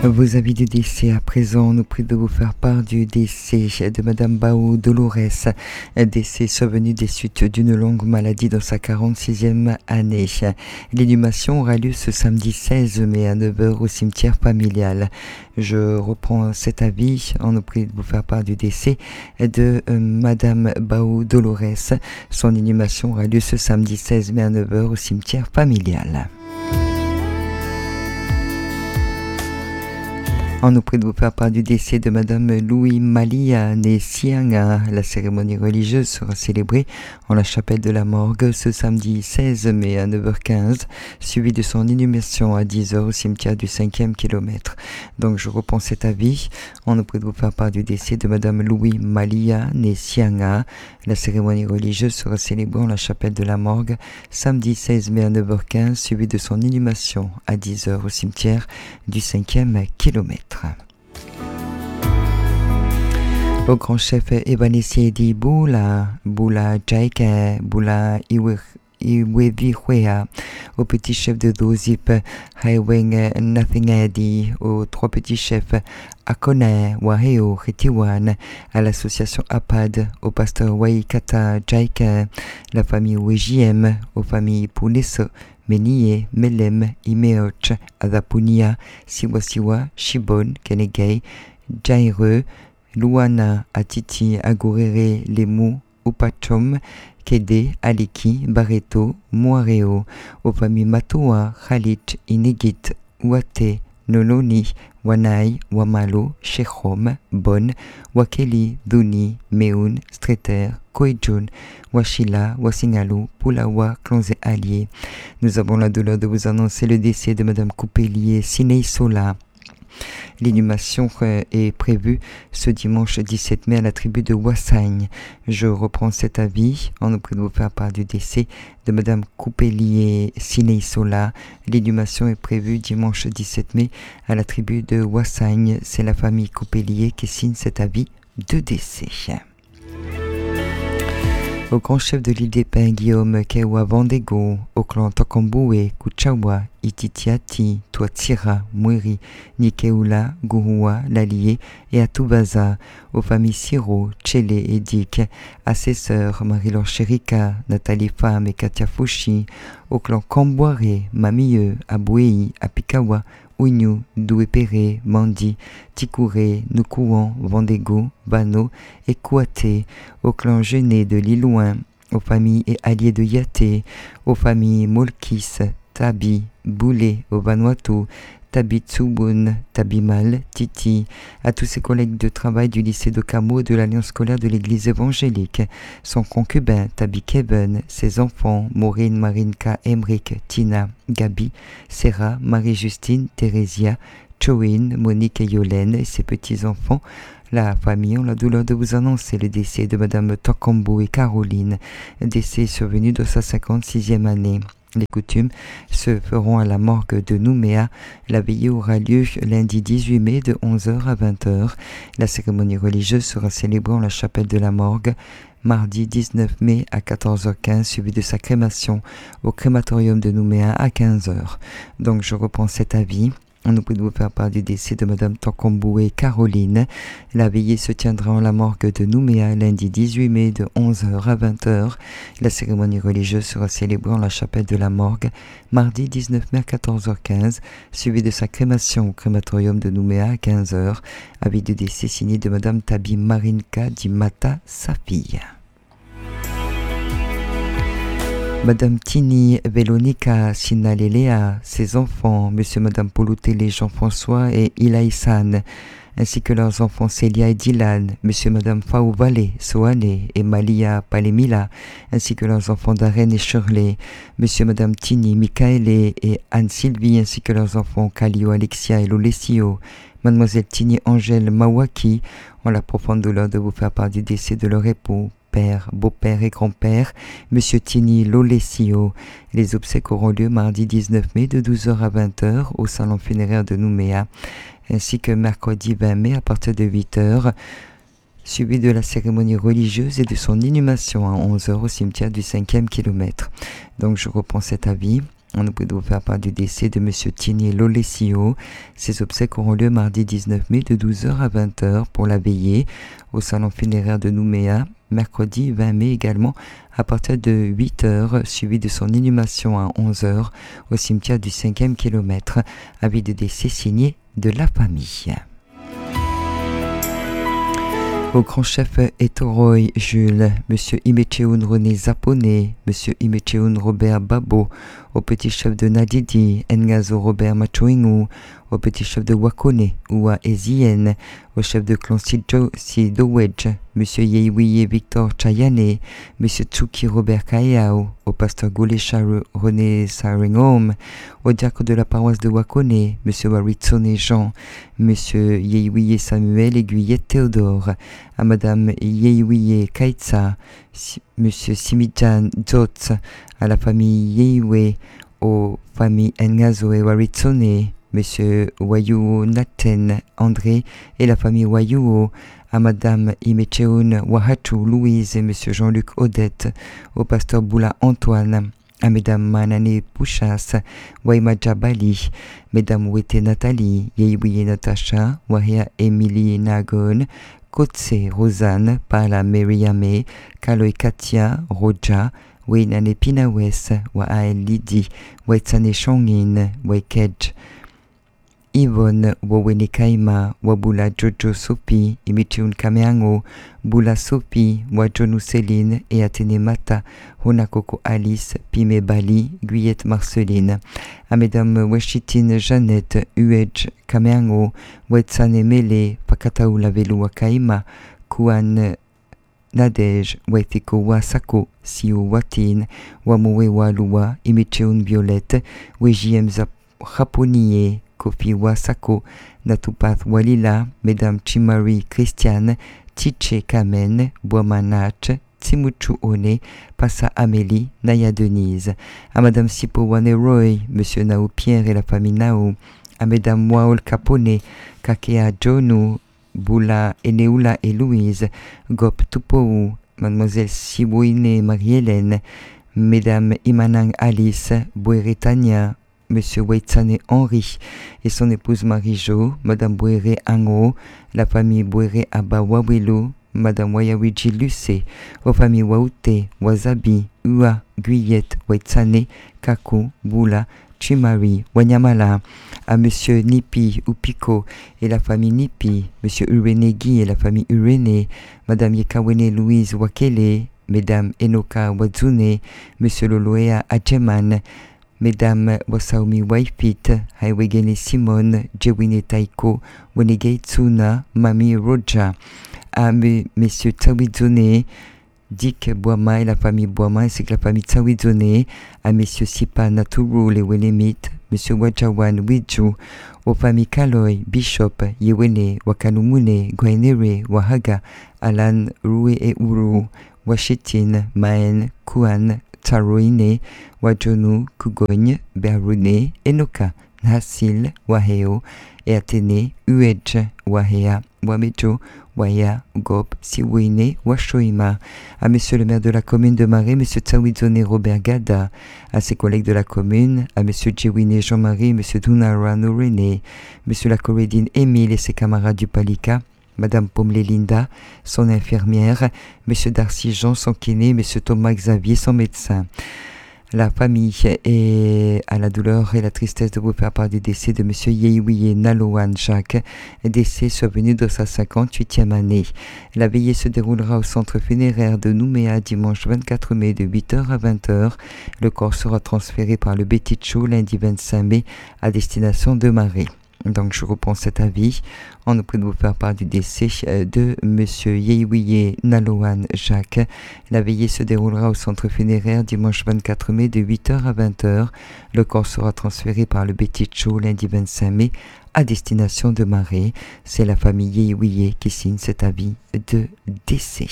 Vos avis de décès à présent, nous prie de vous faire part du décès de Madame Bao Dolores, un décès survenu des suites d'une longue maladie dans sa 46e année. L'inhumation aura lieu ce samedi 16 mai à 9 h au cimetière familial. Je reprends cet avis, on nous prie de vous faire part du décès de Madame Bao Dolores. Son inhumation aura lieu ce samedi 16 mai à 9 h au cimetière familial. On nous prie de vous faire part du décès de Madame Louis Malia, née Sianga. La cérémonie religieuse sera célébrée en la chapelle de la Morgue ce samedi 16 mai à 9h15, suivi de son inhumation à 10 h au cimetière du 5e kilomètre. Donc je reprends cet avis. On nous prie de vous faire part du décès de Madame Louis Malia, née Sianga. La cérémonie religieuse sera célébrée en la chapelle de la Morgue samedi 16 mai à 9h15, suivi de son inhumation à 10 h au cimetière du 5e kilomètre. Au grand chef Ebanesi di Bula Jaike, Bula Iwevihuea, au petit chef de Dozip, Haiweng Nathingadi, aux trois petits chefs Akone, Waheo, Retiwan, à l'association APAD, au pasteur Waikata Jaike, la famille Wejiem, aux familles Puneso, Menie, Melem, Imeoch, Adapunia, Siwasiwa, Shibon, Kenegay, Jaire, Luana, Atiti, Agurere, Lemu, Upachom, Kede, Aliki, Barreto, Moareo, aux familles Matoa, Khalit, Inegit, Wate, Noloni, Wanai, Wamalo, Shechom, Bon, Wakeli, Duni, Meun, Streter, Koejun, Washila, Wasingalu, Pulawa, Clonze Allier. Nous avons la douleur de vous annoncer le décès de Madame Coupelier Sinei Sola. L'inhumation est prévue ce dimanche 17 mai à la tribu de Wassagne. Je reprends cet avis. On nous prie de vous faire part du décès de Madame Coupelier Sinei Sola. L'inhumation est prévue dimanche 17 mai à la tribu de Wassagne. C'est la famille Coupelier qui signe cet avis de décès. Au grand chef de l'île des Pins, Guillaume Kewa Vandego, au clan Tokamboué, Kuchawa, Ititiati, Tuatira, Mwiri, Nikeula, Gurua, Lalié et à Tubaza, aux familles Siro, Tchele et Dik, à ses sœurs Marie-Laure Chérika, Nathalie Femme et Katia Fushi, au clan Kamboiré, Mamilleux, Abouei, Apikawa, Oignou, Douépéré, Mandi, Tikouré, Noukouan, Vandego, Bano et Kouaté, au clan Gené de Lilouin, aux familles et alliés de Yaté, aux familles Molkis, Tabi, Boulé, au Vanuatu, Tabi Tsubun, Tabimal, Titi, à tous ses collègues de travail du lycée de Camo de l'Alliance scolaire de l'Église évangélique, son concubin, Tabi Keben, ses enfants, Maureen, Marinka, Emric, Tina, Gabi, Sarah, Marie-Justine, Thérésia, Choin, Monique et Yolène et ses petits-enfants. La famille ont la douleur de vous annoncer le décès de Madame Tokambo et Caroline, décès survenu dans sa 56e année. Les coutumes se feront à la morgue de Nouméa. La veillée aura lieu lundi 18 mai de 11 h à 20 h. La cérémonie religieuse sera célébrée en la chapelle de la morgue mardi 19 mai à 14h15, suivi de sa crémation au crématorium de Nouméa à 15 h. Donc je reprends cet avis. On nous prie de vous faire part du décès de Madame Tokambo et Caroline. La veillée se tiendra en la morgue de Nouméa lundi 18 mai de 11 h à 20 h. La cérémonie religieuse sera célébrée en la chapelle de la morgue mardi 19 mai à 14h15, suivi de sa crémation au crématorium de Nouméa à 15 h. Avis de décès signé de Madame Tabi Marinka Dimata, sa fille. Madame Tini Velonica Sinalelea, ses enfants, Monsieur et Madame Polotele Jean-François et Ilaïsan, ainsi que leurs enfants Célia et Dylan, Monsieur et Madame Faouvale, Soane et Malia Palemila, ainsi que leurs enfants Darren et Shirley, Monsieur et Madame Tini, Michaele et Anne-Sylvie, ainsi que leurs enfants Calio, Alexia et Lolesio, Mademoiselle Tini Angèle Mawaki, ont la profonde douleur de vous faire part du décès de leur époux, père, beau-père et grand-père, Monsieur Tini Lolesio. Les obsèques auront lieu mardi 19 mai de 12 h à 20 h au salon funéraire de Nouméa, ainsi que mercredi 20 mai à partir de 8 h, suivi de la cérémonie religieuse et de son inhumation à 11 h au cimetière du 5e kilomètre. Donc je reprends cet avis. On nous prie de vous faire part du décès de M. Tinier Lolesio. Ses obsèques auront lieu mardi 19 mai de 12h à 20h pour la veillée au salon funéraire de Nouméa. Mercredi 20 mai également à partir de 8h, suivi de son inhumation à 11h au cimetière du 5e kilomètre. Avis de décès signé de la famille. Au grand chef Etoroy Jules, M. Imecheun René Zaponé, M. Imecheun Robert Babo, au petit chef de Nadidi, Ngazo Robert Machoingu, au petit chef de Wakone, Oua Ezien, au chef de clan Sidowedge, M. Yewiye Victor Chayane, M. Tsuki Robert Kayao, au pasteur Golecha René Saringom, au diacre de la paroisse de Wakone, M. Waritsone Jean, M. Yewiye Samuel Aiguillette Théodore, à Madame Yewiye Kaitsa, M. Simijan Dzotz, à la famille Yewe, aux familles Ngazo et Waritsone, M. Wayuo Naten André et la famille Wayuo, à Madame Imecheun Wahachu Louise et M. Jean-Luc Odette, au pasteur Boula Antoine, à Mesdames Manane Pouchas, Waimaja Bali, Mesdames Wete Nathalie, Yewiye Natasha, Wahia Emily Nagon, Kotse Rosanne, Pala Meriame, Kaloy Katia, Roja, Wainane Pinawes, Waael Lidi, Waitsane Shongin, Waikej, Yvonne Wawene Kaima, Wabula Jojo Sopi, Imichun Kameango, Bula Sopi, Wajonu Céline et Athénée Mata, Honakoko Alice, Pime Bali, Guyette Marceline, à Mesdames Weshitine Jeannette, Uej Kameango, Wetsane Mele, Pakataoula Velua Kaima, Kuan Nadej, Waitiko Wasako, Siu Watin, Wamowe Walua, Imicheun Violette, Wejiem Raponier, Kofi Wasako, Natupath Walila, Mesdames Chimari Christiane, Tiche Kamen, Boamanach, Timuchu One, Passa Amélie, Naya Denise, à Madame Sipo Waneroy, Monsieur Nao Pierre et la famille Nao, à Mesdames Waol Capone, Kakea Jonu, Boula Eneula et Louise, Gop Tupou, Mademoiselle Siwine Marie-Hélène, Mesdames Imanang Alice, Boueretania, Monsieur Waitsane Henri et son épouse Marie-Jo, Madame Bouéré Ango, la famille Bouéré Abba Wawelo, Madame Wayawiji Lucé, aux familles Waoute, Wasabi, Ua, Guyette, Waitsane, Kaku, Boula, Chimari, Wanyamala, à Monsieur Nipi Upiko et la famille Nipi, Monsieur Urene Guy et la famille Urene, Madame Yekawene Louise Wakele, Mesdames Enoka Wazune, Monsieur Loloea Adjeman, Mesdames Wasaomi Waifit, Haiwegene Simone, Jewine Taiko, Wenegei Tsuna, Mami Roja, à Messieurs Tsawizone, Dick Boama et la famille Boama ainsi que la famille Tsawizone, à Messieurs Sipa Naturu, les Welemit, Monsieur Wajawan Wiju, aux familles Kaloy, Bishop, Yewene, Wakanumune, Gwaenere, Wahaga, Alan, Rue et Uru, Washitin, Maen, Kuan, Taroine, Wajonu, Kugogne, Berune, Enoka, Nasil, Waheo, et Athénée, Uej, Wahea, Wamejo, Waya, Gop, Siwine, Washoima, à Monsieur le maire de la commune de Marais, Monsieur Tsawizone Robert Gada, à ses collègues de la commune, à Monsieur Djewine Jean-Marie, Monsieur Dunara Norené, Monsieur la Corédine Émile et ses camarades du Palika, Madame Pommelé Linda, son infirmière, Monsieur Darcy Jean, son kiné, Monsieur Thomas Xavier, son médecin. La famille est à la douleur et la tristesse de vous faire part du décès de Monsieur Yewiye Naloan Jacques, décès survenu de sa 58e année. La veillée se déroulera au centre funéraire de Nouméa dimanche 24 mai de 8h à 20h. Le corps sera transféré par le Bétichou lundi 25 mai à destination de Marais. Donc je reprends cet avis. On nous prie de vous faire part du décès de Monsieur Yewiye Naloan Jacques. La veillée se déroulera au centre funéraire dimanche 24 mai de 8h à 20h. Le corps sera transféré par le Bétichou lundi 25 mai à destination de Marais. C'est la famille Yewiye qui signe cet avis de décès.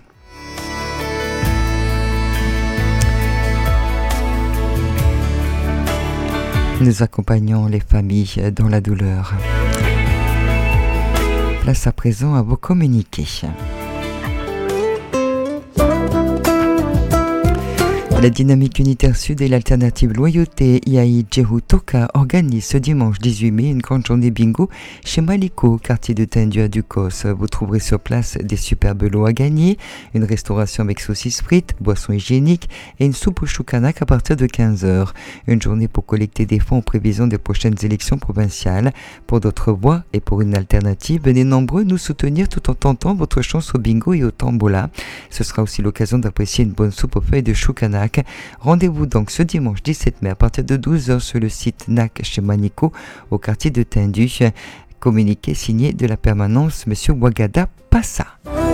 Nous accompagnons les familles dans la douleur. Place à présent à vos communiqués. La Dynamique Unitaire Sud et l'Alternative Loyauté IAI Djehu Toka organisent ce dimanche 18 mai une grande journée bingo chez Maliko, quartier de Tendu à Ducos. Vous trouverez sur place des superbes lots à gagner, une restauration avec saucisses frites, boissons hygiéniques et une soupe au choukanak à partir de 15h. Une journée pour collecter des fonds en prévision des prochaines élections provinciales. Pour d'autres voix et pour une alternative, venez nombreux nous soutenir tout en tentant votre chance au bingo et au tambola. Ce sera aussi l'occasion d'apprécier une bonne soupe aux feuilles de choukanak. Rendez-vous donc ce dimanche 17 mai à partir de 12h sur le site NAC chez Manico au quartier de Tendu. Communiqué signé de la permanence Monsieur Wagada Passa.